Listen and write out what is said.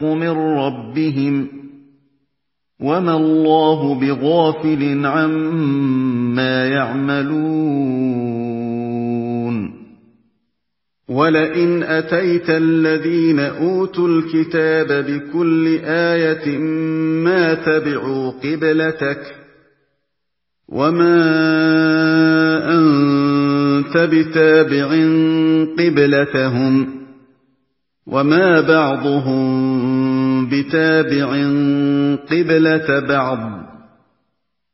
مِّن رَّبِّهِمْ ۗ وَمَا اللَّهُ بِغَافِلٍ عَمَّا يَعْمَلُونَ وَلَئِنْ أَتَيْتَ الَّذِينَ أُوتُوا الْكِتَابَ بِكُلِّ آيَةٍ مَّا تَبِعُوا قِبْلَتَكَ ۚ وَمَا أَنتَ بِتَابِعٍ قِبْلَتَهُمْ ۚ وَمَا بَعْضُهُم بِتَابِعٍ قِبْلَةَ بَعْضٍ ۚ